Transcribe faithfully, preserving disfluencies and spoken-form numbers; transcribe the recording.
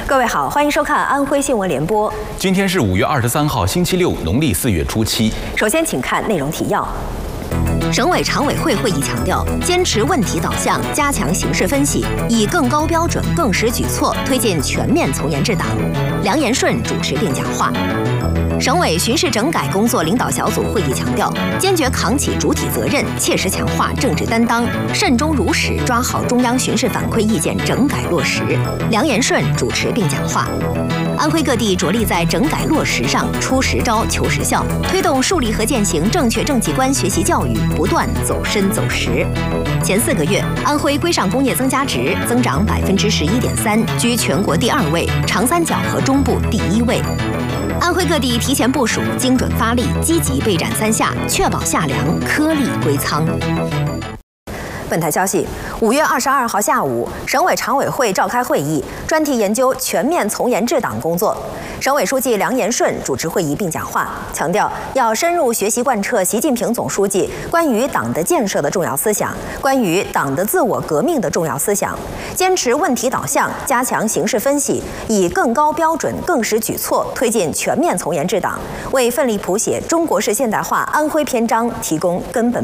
各位好，欢迎收看安徽新闻联播。 今天是五月二十三号，星期六，农历四月初七。 首先，请看内容提要。 省委常委会会议强调，坚持问题导向，加强形势分析，以更高标准、更实举措推进全面从严治党。梁延顺主持并讲话。省委巡视整改工作领导小组会议强调，坚决扛起主体责任，切实强化政治担当，慎终如始抓好中央巡视反馈意见整改落实。梁延顺主持并讲话。 安徽各地着力在整改落实上出实招、求实效，推动树立和践行正确政绩观学习教育不断走深走实。前四个月，安徽规上工业增加值增长百分之十一点三，居全国第二位，长三角和中部第一位。安徽各地提前部署、精准发力，积极备战三下，确保夏粮颗粒归仓。 本台消息，五月二十二号下午，省委常委会召开会议，专题研究全面从严治党工作。省委书记梁延顺主持会议并讲话，强调要深入学习贯彻习近平总书记关于党的建设的重要思想，关于党的自我革命的重要思想，坚持问题导向，加强形势分析，以更高标准、更实举措推进全面从严治党，为奋力谱写中国式现代化安徽篇章提供根本。